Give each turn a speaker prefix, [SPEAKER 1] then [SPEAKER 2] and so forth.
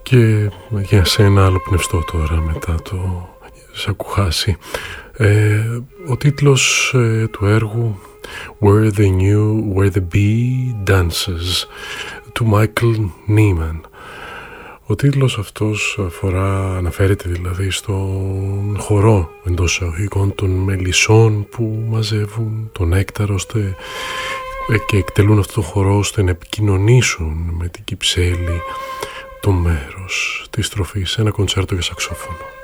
[SPEAKER 1] Και σε ένα άλλο πνευστό τώρα μετά το Σακουχάση. Ο τίτλος του έργου Where the Bee Dances του Michael Nyman. Ο τίτλος αυτός αναφέρεται δηλαδή στον χορό εντός εισαγωγικών των μελισσών που μαζεύουν τον νέκταρο και εκτελούν αυτό το χορό ώστε να επικοινωνήσουν με την Κυψέλη το μέρος της στροφής, ένα κοντσέρτο για σαξόφωνο.